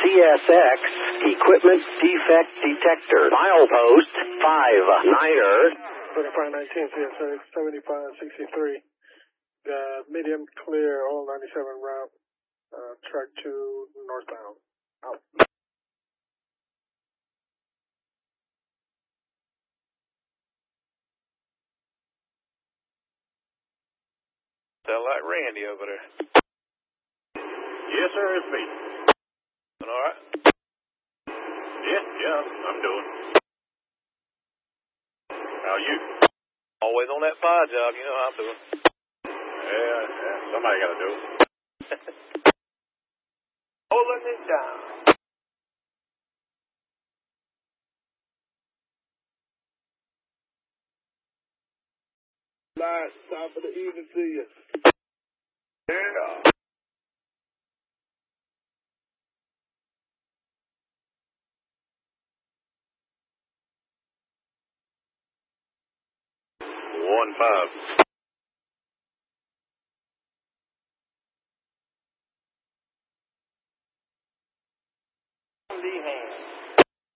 CSX Equipment Defect Detector. Milepost 59er. 3519 CSX 7563. Medium clear, all 97 route, track 2 northbound. Out. Sound like Randy over there. Yes, sir, it's me. All right. Yeah, I'm doing. How you? Always on that fire job, you know how I'm doing. Yeah, somebody got to do it. Holding it down. Last top of the evening to you. Yeah. One five. The hand.